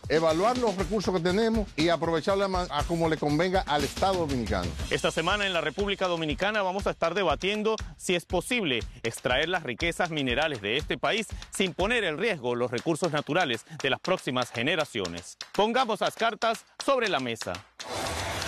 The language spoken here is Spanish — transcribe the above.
evaluar los recursos que tenemos y aprovecharlos a como le convenga al Estado dominicano. Esta semana en la República Dominicana vamos a estar debatiendo si es posible extraer las riquezas minerales de este país sin poner en riesgo los recursos naturales de las próximas generaciones. Pongamos las cartas sobre la mesa.